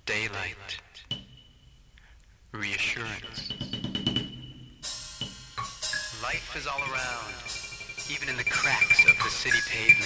Daylight. Reassurance. Life is all around, even in the cracks of the city pavement.